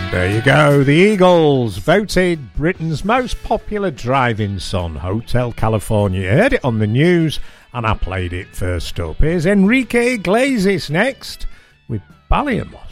There you go. The Eagles voted Britain's most popular driving song, Hotel California. You heard it on the news, and I played it first up. Here's Enrique Iglesias next with Ballyamos.